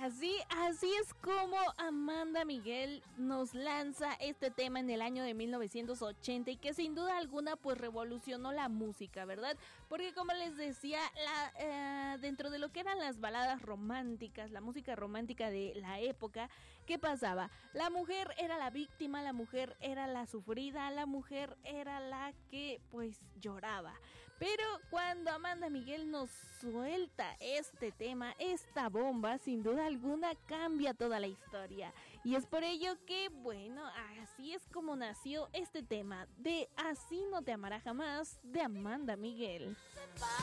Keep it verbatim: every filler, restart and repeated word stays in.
así, así es como Amanda Miguel nos lanza este tema en el año de mil novecientos ochenta y que sin duda alguna pues revolucionó la música, ¿verdad? Porque como les decía, la, eh, dentro de lo que eran las baladas románticas, la música romántica de la época, ¿qué pasaba? La mujer era la víctima, la mujer era la sufrida, la mujer era la que pues lloraba. Pero cuando Amanda Miguel nos suelta este tema, esta bomba, sin duda alguna cambia toda la historia. Y es por ello que, bueno, así es como nació este tema de Así no te amará jamás, de Amanda Miguel.